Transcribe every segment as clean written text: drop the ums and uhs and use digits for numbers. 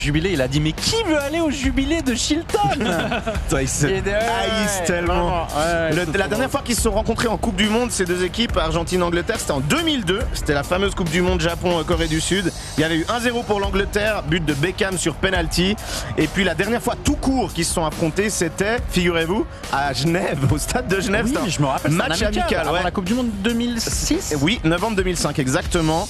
Jubilé, il a dit mais qui veut aller au jubilé de Chilton? Ils se haïssent tellement. La dernière fois qu'ils se sont rencontrés en Coupe du Monde, ces deux équipes, Argentine-Angleterre, c'était en 2002. C'était la fameuse Coupe du Monde Japon-Corée du Sud. Il y avait eu 1-0 pour l'Angleterre, but de Beckham sur penalty. Et puis la dernière fois tout court qu'ils se sont affrontés, c'était, figurez-vous, à Genève, au stade de Genève. Oui, je me rappelle, match amical. Avant la Coupe du Monde 2006. Oui, novembre 2005 exactement.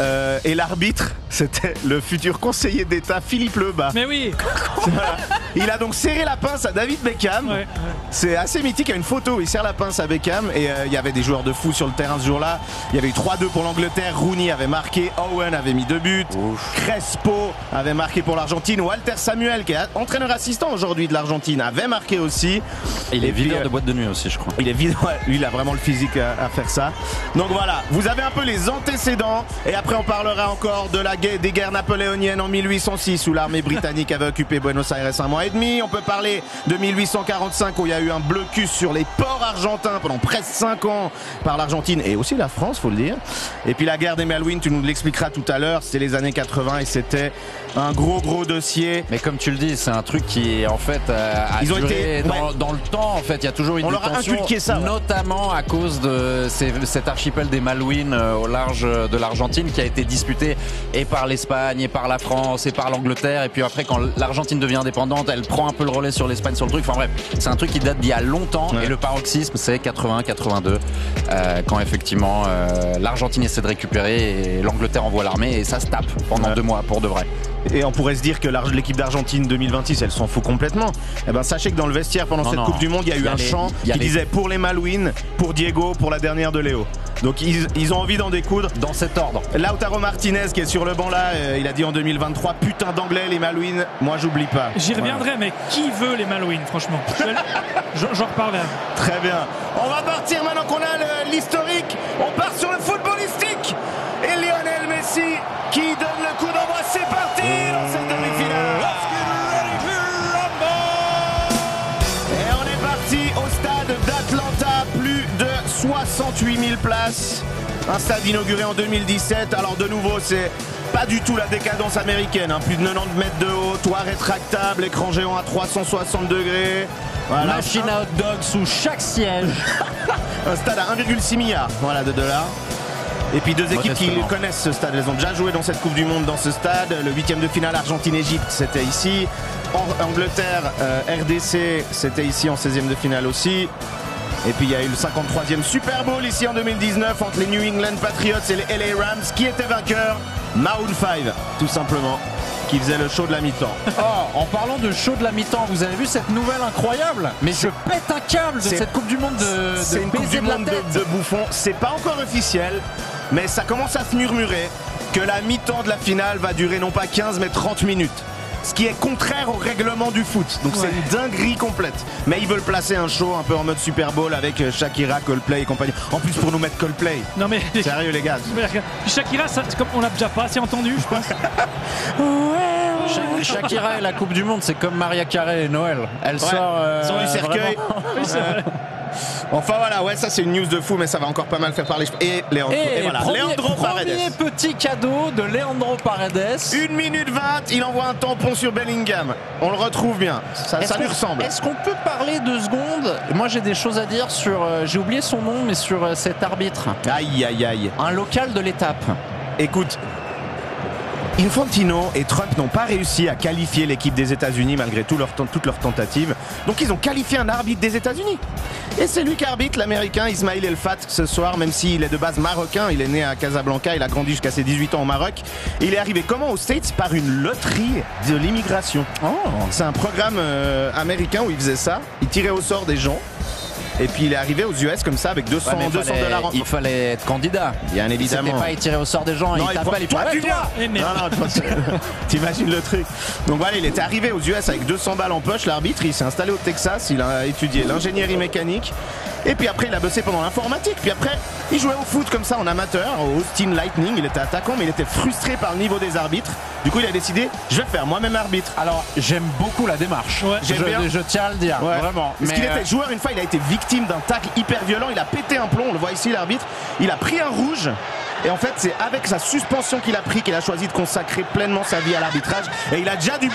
Et l'arbitre, c'était le futur conseiller d'État Philippe Lebas. Mais oui. Voilà. Il a donc serré la pince à David Beckham. Ouais. C'est assez mythique, il y a une photo où il serre la pince à Beckham. Et il y avait des joueurs de fou sur le terrain ce jour-là. Il y avait eu 3-2 pour l'Angleterre. Rooney avait marqué, Owen avait mis 2 buts. Crespo avait marqué pour l'Argentine. Walter Samuel, qui est entraîneur assistant aujourd'hui de l'Argentine, avait marqué aussi. Il est videur de boîte de nuit aussi, je crois. Il est vide, ouais, lui il a vraiment le physique à faire ça. Donc voilà, vous avez un peu les antécédents. Et après on parlera encore de des guerres napoléoniennes en 1806 où l'armée britannique avait occupé Buenos Aires 1 mois et demi. On peut parler de 1845 où il y a eu un blocus sur les ports argentins pendant presque 5 ans par l'Argentine et aussi la France, faut le dire. Et puis la guerre des Malouines, tu nous l'expliqueras tout à l'heure, c'était les années 80 et c'était un gros dossier. Mais comme tu le dis, c'est un truc qui en fait a duré dans le temps. En fait, il y a toujours une tension, ça, notamment à cause de cet archipel des Malouines au large de l'Argentine qui a été disputé et par l'Espagne et par la France et par l'Angleterre. Et puis après, quand l'Argentine devient indépendante, elle prend un peu le relais sur l'Espagne sur le truc. Enfin bref, c'est un truc qui date d'il y a longtemps. Ouais. Et le paroxysme, c'est 81-82 quand effectivement l'Argentine essaie de récupérer et l'Angleterre envoie l'armée et ça se tape pendant 2 mois pour de vrai. Et on pourrait se dire que l'équipe d'Argentine 2026, elle s'en fout complètement. Eh ben, sachez que dans le vestiaire pendant cette Coupe du Monde, il y a eu un chant qui disait pour les Malouines, pour Diego, pour la dernière de Léo. Donc ils ont envie d'en découdre. Dans cet ordre. Lautaro Martinez qui est sur le banc là, il a dit en 2023, putain d'anglais les Malouines, moi j'oublie pas. J'y reviendrai, mais qui veut les Malouines, franchement? J'en reparlerai. Très bien. On va partir maintenant qu'on a l'historique. On part sur le footballistique. Et Lionel Messi qui donne le coup d'envoi. C'est parti dans cette demi-finale. Et on est parti au stade d'Atlanta. Plus de 68 000 places. Un stade inauguré en 2017. Alors de nouveau, c'est pas du tout la décadence américaine. Plus de 90 mètres de haut, toit rétractable, écran géant à 360 degrés. Voilà. Machine à hot dog sous chaque siège. Un stade à 1,6 milliard de dollars. Et puis deux équipes qui connaissent ce stade. Elles ont déjà joué dans cette Coupe du Monde dans ce stade. Le 8e de finale Argentine-Égypte, c'était ici. Angleterre, RDC, c'était ici en 16e de finale aussi. Et puis il y a eu le 53e Super Bowl ici en 2019 entre les New England Patriots et les LA Rams. Qui était vainqueur? Maroon 5, tout simplement, qui faisait le show de la mi-temps. Oh, en parlant de show de la mi-temps, vous avez vu cette nouvelle incroyable? Mais je pète un câble de cette Coupe du Monde c'est une Coupe du Monde de bouffon. C'est pas encore officiel, mais ça commence à se murmurer que la mi-temps de la finale va durer non pas 15 mais 30 minutes. Ce qui est contraire au règlement du foot. Donc c'est une dinguerie complète. Mais ils veulent placer un show un peu en mode Super Bowl avec Shakira, Coldplay et compagnie. En plus pour nous mettre Coldplay. Non mais sérieux les gars. Shakira, c'est comme on l'a déjà pas assez entendu, je pense. Shakira et la Coupe du Monde, c'est comme Maria Carey et Noël. Elle sort du cercueil. Enfin voilà, ça c'est une news de fou, mais ça va encore pas mal faire parler. Et Leandro, Leandro Paredes. Premier petit cadeau de Leandro Paredes. 1 minute 20, il envoie un tampon sur Bellingham. On le retrouve bien, ça lui ressemble. Est-ce qu'on peut parler 2 secondes? Moi j'ai des choses à dire sur, j'ai oublié son nom, mais sur cet arbitre. Aïe. Un local de l'étape. Écoute, Infantino et Trump n'ont pas réussi à qualifier l'équipe des États-Unis malgré toutes leurs tentatives. Donc ils ont qualifié un arbitre des États-Unis. Et c'est lui qui arbitre, l'Américain Ismail El Fat ce soir, même s'il est de base marocain. Il est né à Casablanca, il a grandi jusqu'à ses 18 ans au Maroc. Il est arrivé comment aux States? Par une loterie de l'immigration. C'est un programme américain où il faisait ça. Il tirait au sort des gens. Et puis il est arrivé aux US comme ça avec 200 $. Il fallait être candidat. Bien évidemment. C'était pas il tirait au sort des gens, il t'appelle, il fait toi. T'imagines le truc. Donc voilà, il était arrivé aux US avec 200 balles en poche, l'arbitre, il s'est installé au Texas, il a étudié l'ingénierie mécanique. Et puis après il a bossé pendant l'informatique. Puis après il jouait au foot comme ça en amateur, au Austin Lightning. Il était attaquant mais il était frustré par le niveau des arbitres. Du coup il a décidé, je vais faire moi-même arbitre. Alors j'aime beaucoup la démarche. Je tiens à le dire, vraiment. Parce qu'il était joueur, une fois il a été victime d'un tacle hyper violent. Il a pété un plomb, on le voit ici l'arbitre. Il a pris un rouge. Et en fait, c'est avec sa suspension qu'il a pris qu'il a choisi de consacrer pleinement sa vie à l'arbitrage. Et il a déjà du